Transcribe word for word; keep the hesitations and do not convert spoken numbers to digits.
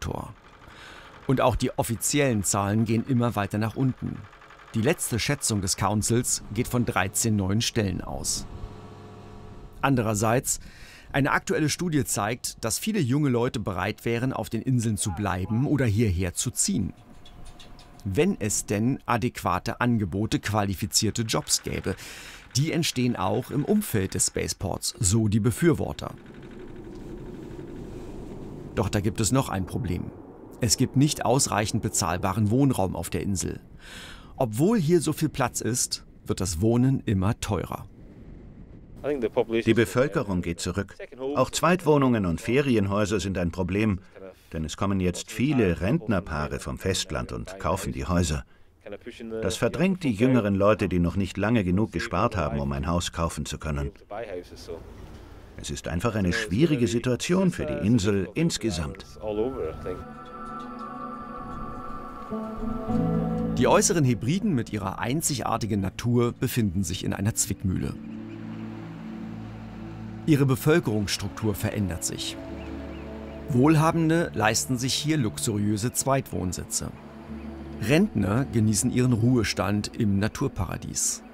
Faktor. Und auch die offiziellen Zahlen gehen immer weiter nach unten. Die letzte Schätzung des Councils geht von dreizehn neuen Stellen aus. Andererseits, eine aktuelle Studie zeigt, dass viele junge Leute bereit wären, auf den Inseln zu bleiben oder hierher zu ziehen. Wenn es denn adäquate Angebote, qualifizierte Jobs gäbe. Die entstehen auch im Umfeld des Spaceports, so die Befürworter. Doch da gibt es noch ein Problem. Es gibt nicht ausreichend bezahlbaren Wohnraum auf der Insel. Obwohl hier so viel Platz ist, wird das Wohnen immer teurer. Die Bevölkerung geht zurück. Auch Zweitwohnungen und Ferienhäuser sind ein Problem, denn es kommen jetzt viele Rentnerpaare vom Festland und kaufen die Häuser. Das verdrängt die jüngeren Leute, die noch nicht lange genug gespart haben, um ein Haus kaufen zu können. Es ist einfach eine schwierige Situation für die Insel insgesamt. Die äußeren Hebriden mit ihrer einzigartigen Natur befinden sich in einer Zwickmühle. Ihre Bevölkerungsstruktur verändert sich. Wohlhabende leisten sich hier luxuriöse Zweitwohnsitze. Rentner genießen ihren Ruhestand im Naturparadies.